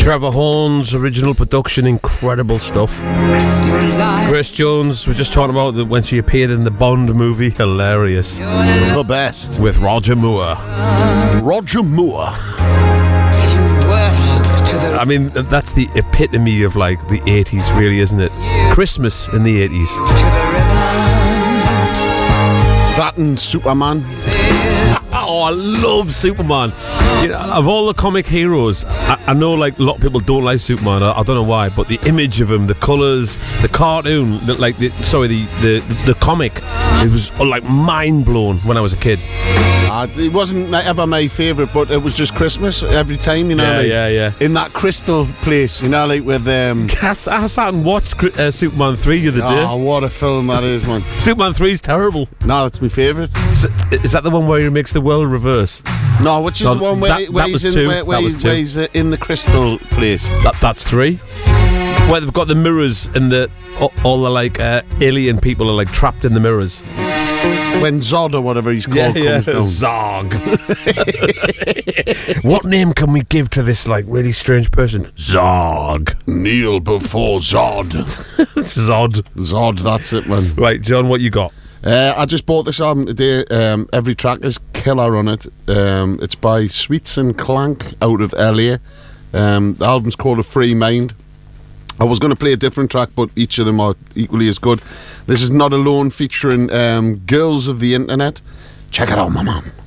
Trevor Horn's original production, incredible stuff. Grace Jones, we're just talking about when she appeared in the Bond movie, hilarious. The best. With Roger Moore. Roger Moore. I mean, that's the epitome of like the 80s, really, isn't it? Christmas in the 80s. That and Superman. Oh, I love Superman. You know, of all the comic heroes, I know like a lot of people don't like Superman. I don't know why, but the image of him, the colours, the cartoon, the comic, it was like mind blown when I was a kid. It wasn't ever my favourite, but it was just Christmas every time, you know. Yeah. In that crystal place, you know, like with I sat and watched Superman 3 the other day. Oh, what a film that is, man. Superman 3 is terrible. No, that's my favourite. Is that the one where he makes the world reverse? No, which is the one where he's in the crystal place? That's 3. Where they've got the mirrors and all the like alien people are like trapped in the mirrors. When Zod or whatever he's called comes down. Zog. What name can we give to this like really strange person? Zog. Kneel before Zod. Zod, that's it, man. Right, John, what you got? I just bought this album today. Every track is killer on it. It's by Sweets and Clank out of LA. The album's called A Free Mind. I was going to play a different track, but each of them are equally as good. This is Not Alone featuring Girls of the Internet. Check it out, my man.